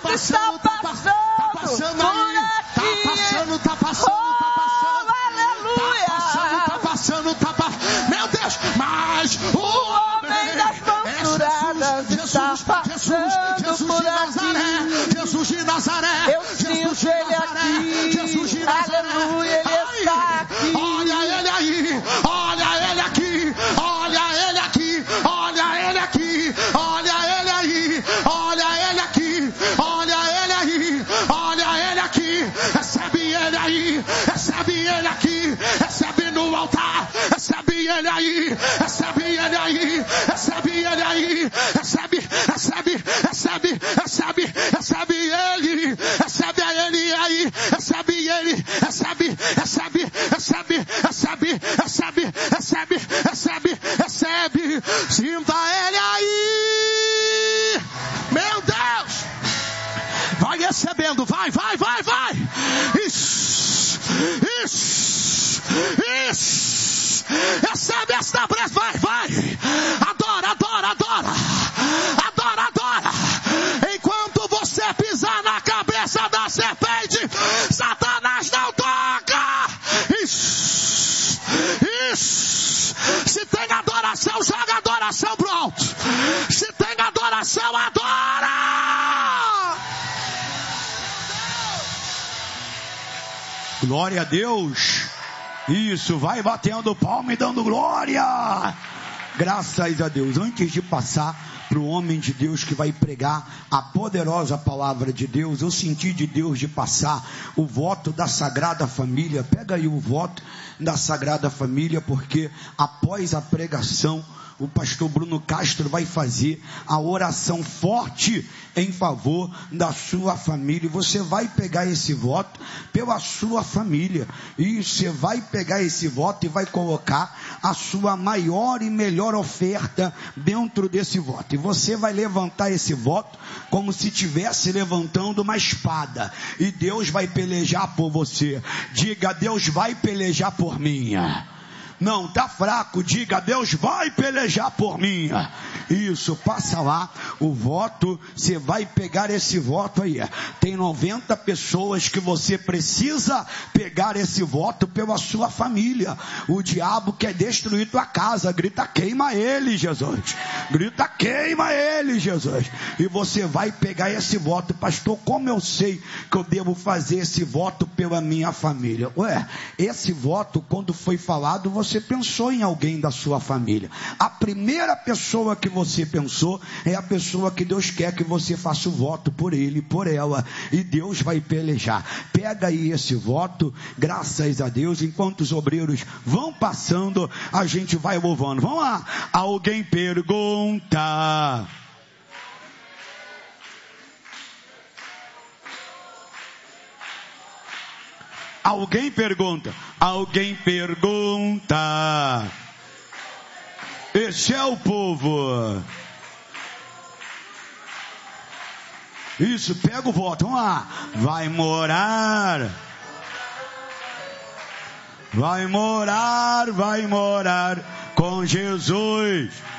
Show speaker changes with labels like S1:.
S1: passando, tá passando aí. Tá passando.
S2: Aleluia.
S1: Tá passando. Meu Deus, mas
S2: o homem das mãos curadas está passando por aqui.
S1: Jesus de Nazaré.
S2: Eu sinto ele aqui.
S1: Jesus de Nazaré.
S2: Aleluia, ele está aqui.
S1: Olha ele aí. Olha ele aqui. Olha ele aqui. Olha ele aqui. Olha ele aí. Olha ele aqui. Olha ele aí. Olha ele aqui. Recebe ele aí. Recebe ele aqui. Recebe no altar. Recebe ele aí. Recebe ele aí. Recebe ele aí. Recebe ele. Recebe ele aí. Recebe ele. Recebe. Sinta ele aí. Meu Deus. Vai recebendo. Vai. Isso. Recebe esta prece. Vai. Adora. Enquanto você pisar na cabeça da serpente, Satanás não toca. Isso. Se tem adoração, joga adoração pro alto. Se tem adoração, adora. Glória a Deus. Isso, vai batendo palma e dando glória. Graças a Deus. Antes de passar para o homem de Deus que vai pregar a poderosa palavra de Deus, eu senti de Deus de passar o voto da Sagrada Família. Pega aí o voto da Sagrada Família, porque após a pregação o pastor Bruno Castro vai fazer a oração forte em favor da sua família. E você vai pegar esse voto pela sua família. E você vai pegar esse voto e vai colocar a sua maior e melhor oferta dentro desse voto. E você vai levantar esse voto como se estivesse levantando uma espada. E Deus vai pelejar por você. Diga: Deus vai pelejar por mim. Não, tá fraco, diga: Deus vai pelejar por mim. Isso, passa lá o voto, você vai pegar esse voto aí. Tem 90 pessoas que você precisa pegar esse voto pela sua família. O diabo quer destruir tua casa, grita: queima ele, Jesus. Grita: queima ele, Jesus. E você vai pegar esse voto. Pastor, como eu sei que eu devo fazer esse voto pela minha família? Esse voto, quando foi falado, você pensou em alguém da sua família. A primeira pessoa que você pensou é a pessoa que Deus quer que você faça o voto por ele, por ela, e Deus vai pelejar. Pega aí esse voto, graças a Deus. Enquanto os obreiros vão passando, a gente vai louvando. Vamos lá. Alguém pergunta. Alguém pergunta. Alguém pergunta. Esse é o povo. Isso, pega o voto. Vamos lá. Vai morar. Vai morar com Jesus.